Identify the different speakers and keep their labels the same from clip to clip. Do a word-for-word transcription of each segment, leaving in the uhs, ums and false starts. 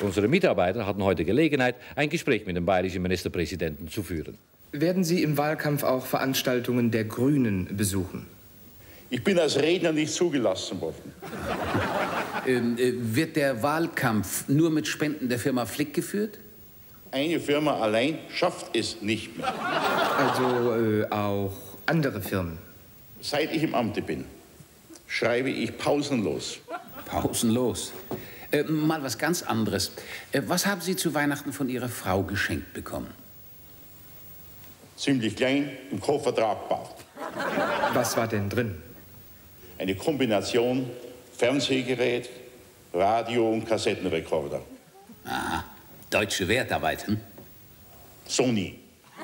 Speaker 1: Unsere Mitarbeiter hatten heute Gelegenheit, ein Gespräch mit dem bayerischen Ministerpräsidenten zu führen.
Speaker 2: Werden Sie im Wahlkampf auch Veranstaltungen der Grünen besuchen?
Speaker 3: Ich bin als Redner nicht zugelassen worden.
Speaker 4: Ähm, äh, wird der Wahlkampf nur mit Spenden der Firma Flick geführt?
Speaker 3: Eine Firma allein schafft es nicht mehr.
Speaker 2: Also äh, auch andere Firmen?
Speaker 3: Seit ich im Amte bin, schreibe ich pausenlos.
Speaker 4: Pausenlos? Äh, mal was ganz anderes. Äh, was haben Sie zu Weihnachten von Ihrer Frau geschenkt bekommen?
Speaker 3: Ziemlich klein, im Koffer tragbar.
Speaker 2: Was war denn drin?
Speaker 3: Eine Kombination Fernsehgerät, Radio und Kassettenrekorder.
Speaker 4: Aha, deutsche Wertarbeit, hm?
Speaker 3: Sony.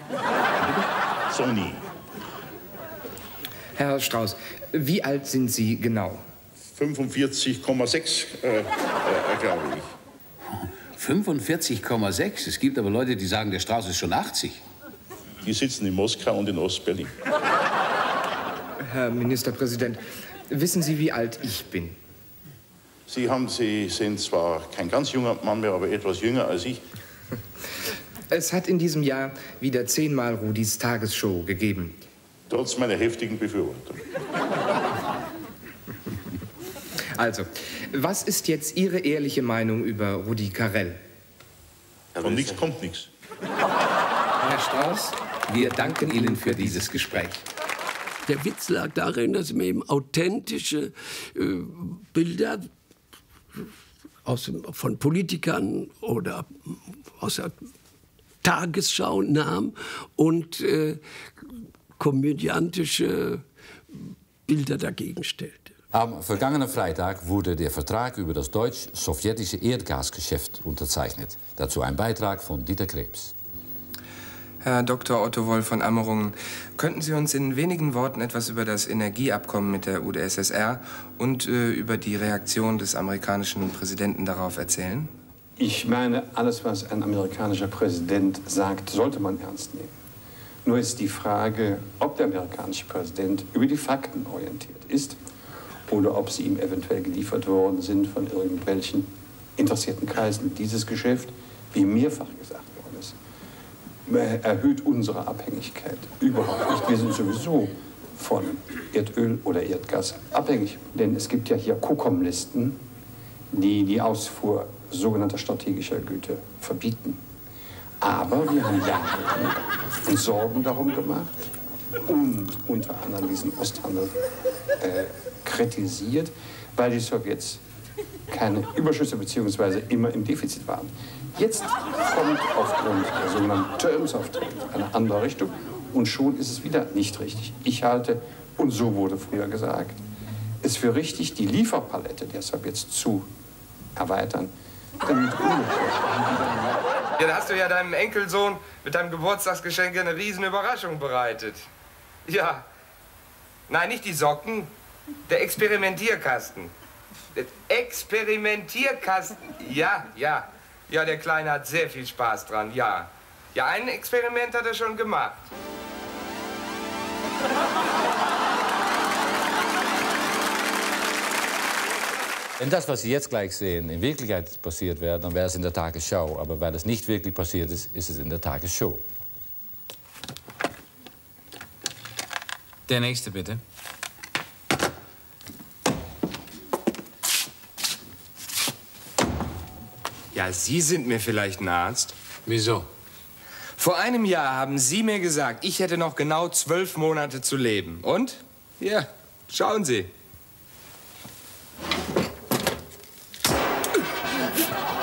Speaker 3: Sony.
Speaker 2: Herr Strauß, wie alt sind Sie genau?
Speaker 3: fünfundvierzig Komma sechs, äh, äh, glaube ich.
Speaker 4: fünfundvierzig Komma sechs? Es gibt aber Leute, die sagen, der Strauß ist schon achtzig.
Speaker 3: Die sitzen in Moskau und in Ostberlin.
Speaker 2: Herr Ministerpräsident, wissen Sie, wie alt ich bin?
Speaker 3: Sie, haben, Sie sind zwar kein ganz junger Mann mehr, aber etwas jünger als ich.
Speaker 2: Es hat in diesem Jahr wieder zehnmal Rudis Tagesshow gegeben.
Speaker 3: Trotz meiner heftigen Befürwortung.
Speaker 2: Also, was ist jetzt Ihre ehrliche Meinung über Rudi Carrell?
Speaker 3: Von nichts kommt nichts.
Speaker 4: Herr Strauß, wir danken Ihnen für dieses Gespräch.
Speaker 5: Der Witz lag darin, dass mir eben authentische äh, Bilder aus, von Politikern oder aus der Tagesschau nahm und äh, komödiantische Bilder dagegen stellte.
Speaker 6: Am vergangenen Freitag wurde der Vertrag über das deutsch-sowjetische Erdgasgeschäft unterzeichnet. Dazu ein Beitrag von Dieter Krebs.
Speaker 2: Herr Doktor Otto Woll von Ammerungen, könnten Sie uns in wenigen Worten etwas über das Energieabkommen mit der U d S S R und äh, über die Reaktion des amerikanischen Präsidenten darauf erzählen?
Speaker 7: Ich meine, alles, was ein amerikanischer Präsident sagt, sollte man ernst nehmen. Nur ist die Frage, ob der amerikanische Präsident über die Fakten orientiert ist oder ob sie ihm eventuell geliefert worden sind von irgendwelchen interessierten Kreisen. Dieses Geschäft, wie mehrfach gesagt worden ist, erhöht unsere Abhängigkeit überhaupt nicht. Wir sind sowieso von Erdöl oder Erdgas abhängig. Denn es gibt ja hier COCOM-Listen, die die Ausfuhr sogenannter strategischer Güter verbieten. Aber wir haben jahrelang uns Sorgen darum gemacht und unter anderem diesen Osthandel äh, kritisiert, weil die Sowjets keine Überschüsse bzw. immer im Defizit waren. Jetzt kommt aufgrund der sogenannten Terms of Trade eine andere Richtung und schon ist es wieder nicht richtig. Ich halte, und so wurde früher gesagt, es für richtig, die Lieferpalette der Sowjets zu erweitern. Damit
Speaker 2: Ja, da hast du ja deinem Enkelsohn mit deinem Geburtstagsgeschenk eine riesen Überraschung bereitet. Ja. Nein, nicht die Socken, der Experimentierkasten. Der Experimentierkasten. Ja, ja. Ja, der Kleine hat sehr viel Spaß dran, ja. Ja, ein Experiment hat er schon gemacht.
Speaker 6: Wenn das, was Sie jetzt gleich sehen, in Wirklichkeit passiert wäre, dann wäre es in der Tagesschau. Aber weil es nicht wirklich passiert ist, ist es in der Tagesshow.
Speaker 8: Der nächste, bitte.
Speaker 2: Ja, Sie sind mir vielleicht ein Arzt.
Speaker 8: Wieso?
Speaker 2: Vor einem Jahr haben Sie mir gesagt, ich hätte noch genau zwölf Monate zu leben. Und? Ja, schauen Sie.